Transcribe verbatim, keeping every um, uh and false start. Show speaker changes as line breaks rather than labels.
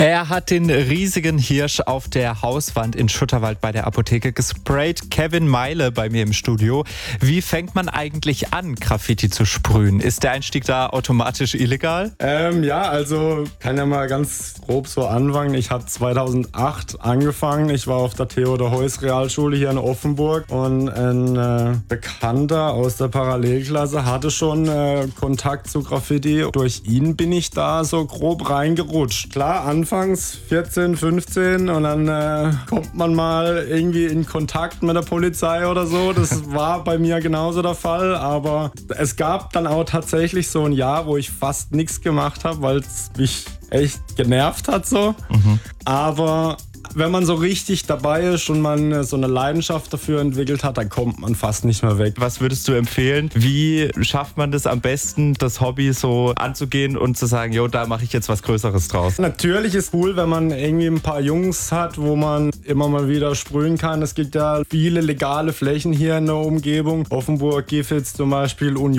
Er hat den riesigen Hirsch auf der Hauswand in Schutterwald bei der Apotheke gesprayt. Kevin Meile bei mir im Studio. Wie fängt man eigentlich an, Graffiti zu sprühen? Ist der Einstieg da automatisch illegal?
Ähm, ja, also kann ja mal ganz grob so anfangen. Ich habe zweitausendacht angefangen. Ich war auf der Theodor-Heuss-Realschule hier in Offenburg und ein äh, Bekannter aus der Parallelklasse hatte schon äh, Kontakt zu Graffiti. Durch ihn bin ich da so grob reingerutscht. Klar, anfangs vierzehn, fünfzehn und dann äh, kommt man mal irgendwie in Kontakt mit der Polizei oder so. Das war bei mir genauso der Fall, aber es gab dann auch tatsächlich so ein Jahr, wo ich fast nichts gemacht habe, weil es mich echt genervt hat so. Mhm. Aber wenn man so richtig dabei ist und man so eine Leidenschaft dafür entwickelt hat, dann kommt man fast nicht mehr weg.
Was würdest du empfehlen? Wie schafft man das am besten, das Hobby so anzugehen und zu sagen, jo, da mache ich jetzt was Größeres draus?
Natürlich ist cool, wenn man irgendwie ein paar Jungs hat, wo man immer mal wieder sprühen kann. Es gibt ja viele legale Flächen hier in der Umgebung. Offenburg, Gifhitz zum Beispiel, Union.